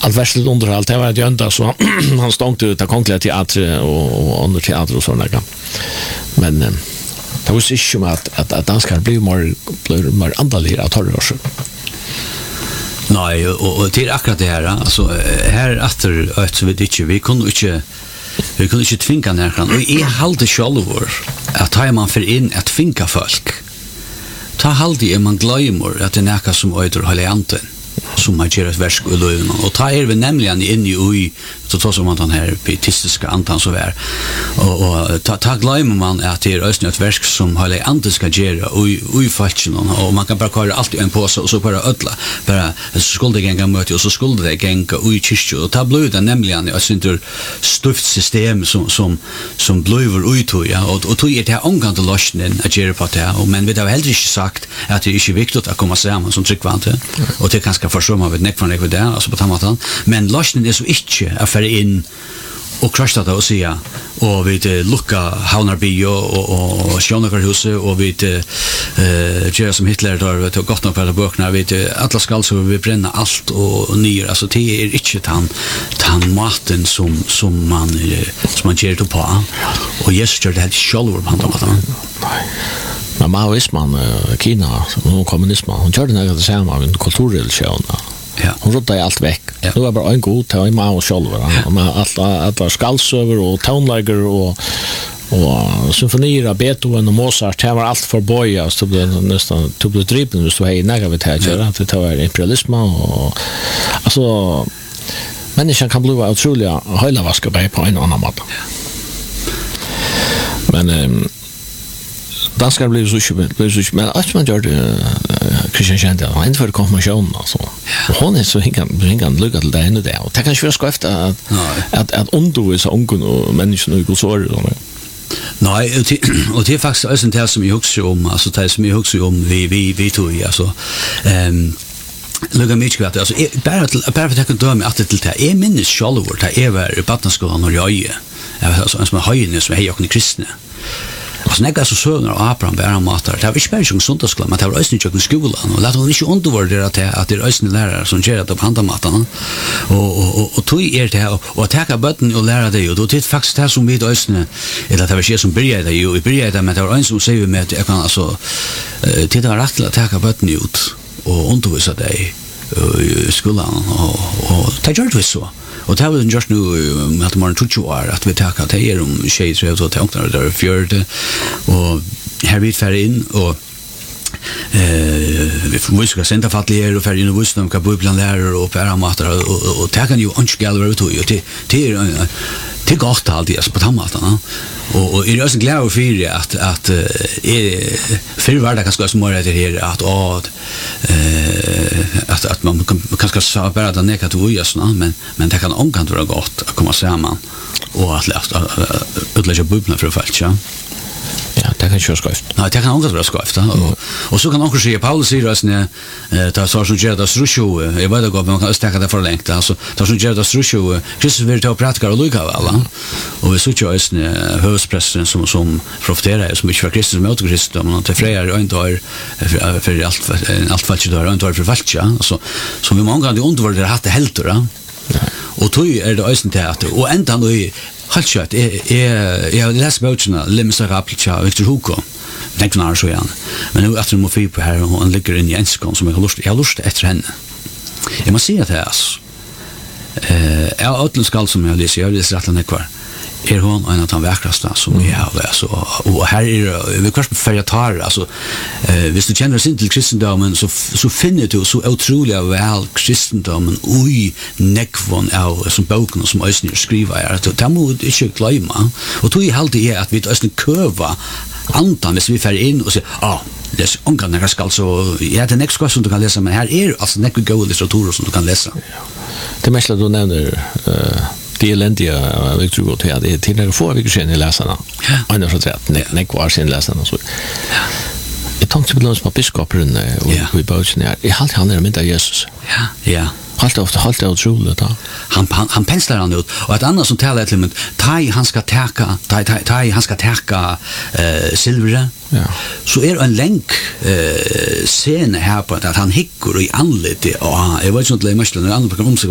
allt värstligt underhåll. Det var ett jönda så han stångte ut av kongliga teater och under teater och sådana. Men det var inte om att danskar blir mer andaliga av torrrörelser. Nej, och det är akkurat det här. Alltså, här efter så vet inte, vi kunde inte tvinga närkan. Och jag halde självor att tar man för in att tvinga folk. Ta halde man glömmer att det är näka som öder helianten. Som man gör ett versk i löven. Och ta vi nämligen in i så som man den här pietistiska antan så är. Och ta glömmer man att det är ett versk som helianten ska göra i falschen. Och man kan bara köra allt i en påse och så bara ödla. Bara skulle det gänga möte och så skulle det gänga i kyrkjö. Och ta blöda nämligen ett sånt stuft system som blöver ut. Ja. Och tog det här omgående lösningen att göra på det. Men vi har heller inte sagt att det är inte viktigt att komma samman som tryggvante. Och det kan förstå man vet nekvar det, alltså på tamatan. Men lösningen är så inte att föra in och krascha det och säga och vi lukka Havnarby och Sjönökarhuset och vi gör som Hitler där vet och gott nog på böckerna vi alla skall så vi bränna allt och nyr alltså det är inte tan maten som man ger det på och Jesus gör det helt själv på tamatan. Nej. Men maoismen, Kina, och kommunismen, hon gör det nära det samma med kulturreligion. Ja. Hon rotar allt väck. Ja. Det var bara en god till Mao själv. Alla skallsöver och tonlägger och symfonier av Beethoven och Mozart. Det var allt för boja. Så det nästan blev driven hvis du hej nära vid det här. Det var imperialism och alltså människan kan bli otroliga höjlavaska på en annan måte. Men danskar blev så men att man gör det Christian Schendel han införde konfirmation alltså och hon är så hinkan lycka till det ännu där och det kan ju vara skräft att undervisa ungen och människan och så nej och det är faktiskt också det som jag också om alltså det som jag också om vi tog alltså Lugga mycket att alltså bara för att jag kan döma att det till det är minnes självor det är var i barnaskolan och jag alltså som höjne som är jag kristna. Alltså näga så söner av Abraham bära matar. Det var inte bara som söndagsskolan, men det var också inte i skolan. Och lät hon inte undervurdera att det är också lärare som gör det på handamatarna. Och tog det här och täcka bötten och lära det. Och då det faktiskt det som vi då östne, eller det var inte som började det ju. I började men det var en som säger med att jag kan alltså titta rätt till att täcka bötten ut och undervisa dig i skolan. Och det gör det så. Och det har vi just nu att man 20 år att vi tackar till om tjejer så tänkte där fjärde och här vi fär in och vi ska sända fattiga och fär in och visst de kan bibeln lärare och paramater och det kan ju inte gälla ut och det går alltid på tammatarna och är också glad för att för vardag kanske så mer det här att man kanske så bara den nekaturiasna men det kan omkant vara gott att komma samman och att utlägga bibeln för folk ja. Ja, det kan köra skrift. Nej, det kan också vara skrift. Och så kan också säga Paulus säger att det så som gör det strusho. Jag vet inte om man kan stäcka det för längt. Alltså, det som gör det strusho. Kristus vill ta praktikar och lycka alla. Och vi så ju är hövsprästen som profeterar som inte för Kristus mot Kristus men till frejer och inte för allt falskt då och inte för falskt. Alltså som vi många gånger undervärderar det hade helt då. Och tog är det östen teater och ända nu halt kött jag läs böckerna Limsa Rapcha Victor Hugo tänk när så igen men nu efter Mofi på här och han ligger in i enskon som jag har lust efter henne jag måste säga att det är utlandskall som jag läser rätt den kvar är hon en av de vackraste som vi har så och här är vi kvar på färjatar alltså hvis du känner sig till kristendomen så finner du så otroliga väl kristendomen oj nekvon av som boken som Östner skriver att det måste inte glömma och då är alltid är att vi Östner kurva antan hvis vi fär in och säger det är omgående skall så ja det nästa som du kan läsa men här är alltså nästa god litteratur som du kan läsa det mesta du nämner det eländiga Victor Hugo det är till några få veckor sedan i läsarna. Annars så att nekvar sin läsarna så. Jag tänkte på någon biskopen och i böckerna. Jag halt han med Jesus. Ja. Halt otroligt då. Han penslar han ut och ett annat som talar till men han ska täcka silver. Ja. Så är en länk scen här på att han hickar i anlete och jag vet inte om det är mest en annan